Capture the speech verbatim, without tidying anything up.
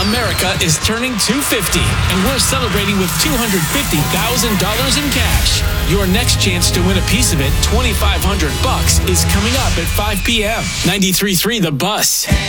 America is turning two hundred fifty, and we're celebrating with two hundred fifty thousand dollars in cash. Your next chance to win a piece of it, twenty-five hundred bucks, is coming up at five p.m. ninety-three point three The Bus.